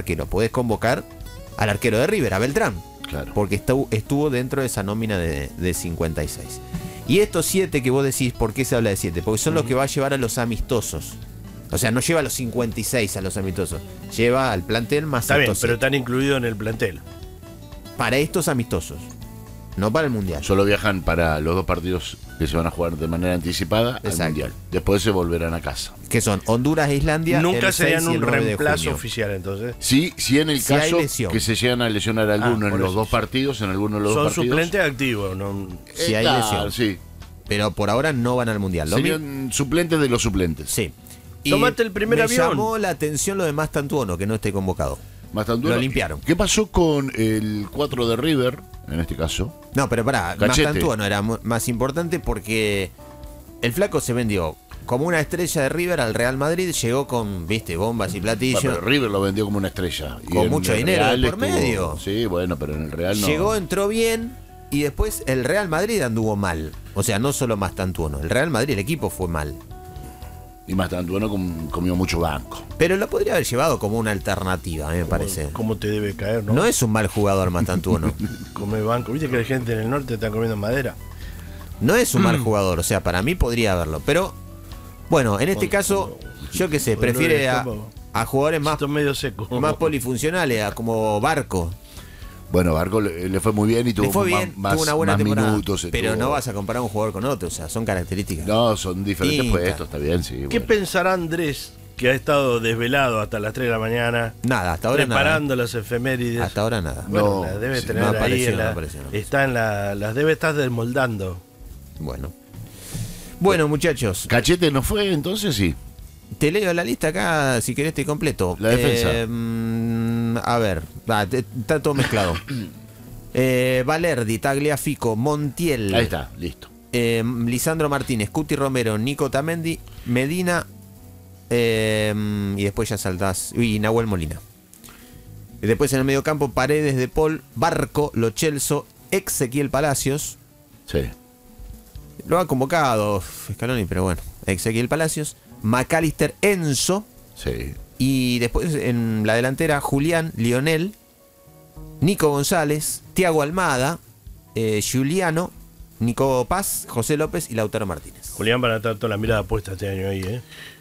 arquero. Podés convocar al arquero de River, a Beltrán. Claro. Porque estuvo dentro de esa nómina de 56. Y estos 7 que vos decís, ¿por qué se habla de 7? Porque son los que va a llevar a los amistosos. O sea, no lleva a los 56 a los amistosos. Lleva al plantel más Está bien, estos pero 7. están incluidos en el plantel. Para estos amistosos. No para el Mundial. Solo viajan para los 2 partidos que se van a jugar de manera anticipada Exacto. al Mundial. Después se volverán a casa. Que son Honduras e Islandia. Nunca el 6 serían y un el 9 de reemplazo junio. oficial, entonces. Sí, en el Si hay caso lesión. que se llegan a lesionar alguno en por los eso. 2 partidos, en alguno de los 2 Son partidos. suplentes activos, ¿no? Si hay Claro, lesión. sí. Pero por ahora no van al Mundial. Serían suplentes de los suplentes. Sí. Y Tomate el primer me avión. llamó la atención lo de Mastantuono, que no esté convocado. Mastantuono. Lo limpiaron. ¿Qué pasó con el 4 de River, en este caso? No, pero pará, Cachete. Mastantuono era más importante porque el flaco se vendió como una estrella de River al Real Madrid, llegó con, viste, bombas y platillos. Pero River lo vendió como una estrella. Y Con en mucho el dinero Real de por medio. Sí, bueno, pero en el Real no. Llegó, entró bien y después el Real Madrid anduvo mal. O sea, no solo Mastantuono, el Real Madrid, el equipo fue mal. Y Mastantuono comió mucho banco. Pero lo podría haber llevado como una alternativa, a mí me parece. ¿Cómo te debe caer, no? No es un mal jugador Mastantuono. Come banco. ¿Viste que la gente en el norte está comiendo madera? No es un mal jugador, o sea, para mí podría haberlo. Pero, bueno, en este caso, yo qué sé, Dolor de prefiere estómago. a jugadores más, Esto es medio seco. más polifuncionales, como Barco. Bueno, Barco le fue muy bien y tuvo Le fue bien, más, tuvo una buena más temporada. minutos. Pero estuvo- no vas a comparar un jugador con otro, o sea, son características. No, son diferentes Tinta. puestos, está bien, sí. ¿Qué bueno. pensará Andrés, que ha estado desvelado hasta las 3 de la mañana, Nada, hasta ahora preparando las efemérides? nada. Hasta ahora nada. Bueno, No, las debe sí, tener no ahí. apareció, en la- no apareció, no apareció. Está en las debe estar desmoldando. Bueno. Bueno, muchachos, Cachete no fue, entonces sí. te leo la lista acá, si querés te completo. La defensa. A ver, está todo mezclado. Valerdi, Tagliafico, Montiel. Ahí está, listo. Lisandro Martínez, Cuti Romero, Nico Tamendi, Medina y después ya saltás. Y Nahuel Molina. Y después en el mediocampo, Paredes, De Paul, Barco, Lo Celso, Ezequiel Palacios. Sí. Lo ha convocado Scaloni, pero bueno. Ezequiel Palacios, McAllister, Enzo. Sí. Y después en la delantera, Julián, Lionel, Nico González, Tiago Almada, Giuliano, Nico Paz, José López y Lautaro Martínez. Julián van a estar toda la mirada puesta este año ahí, ¿eh?